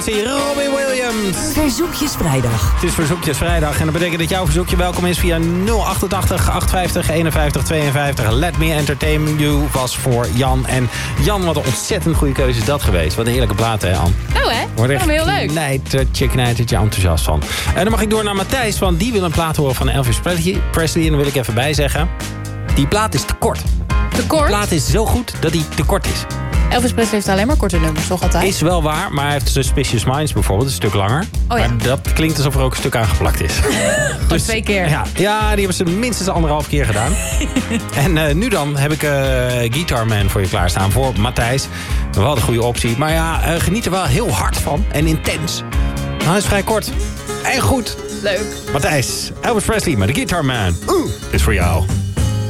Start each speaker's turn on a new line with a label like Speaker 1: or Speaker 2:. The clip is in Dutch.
Speaker 1: Robbie Williams.
Speaker 2: Verzoekjesvrijdag.
Speaker 1: Het is Verzoekjesvrijdag en dat betekent dat jouw verzoekje welkom is via 088 850 51 52. Let Me Entertain You was voor Jan. En Jan, wat een ontzettend goede keuze is dat geweest. Wat een heerlijke plaat, hè, Ann?
Speaker 3: Nou hè,
Speaker 1: wordt echt
Speaker 3: heel leuk.
Speaker 1: knijtertje enthousiast van. En dan mag ik door naar Matthijs, want die wil een plaat horen van Elvis Presley. En dan wil ik even bijzeggen, die plaat is te kort.
Speaker 3: Te kort?
Speaker 1: De plaat is zo goed dat die te kort is.
Speaker 3: Elvis Presley heeft alleen maar korte nummers, toch altijd?
Speaker 1: Is wel waar, maar hij heeft Suspicious Minds bijvoorbeeld, een stuk langer.
Speaker 3: Oh ja.
Speaker 1: Maar dat klinkt alsof er ook een stuk aangeplakt is.
Speaker 3: Dus 2 keer.
Speaker 1: Ja, die hebben ze minstens 1,5 keer gedaan. En nu dan heb ik Guitar Man voor je klaarstaan, voor Matthijs. Wel een goede optie. Maar ja, geniet er wel heel hard van en intens. Nou, hij is vrij kort. En goed.
Speaker 3: Leuk.
Speaker 1: Matthijs, Elvis Presley met de Guitar Man. Is voor jou.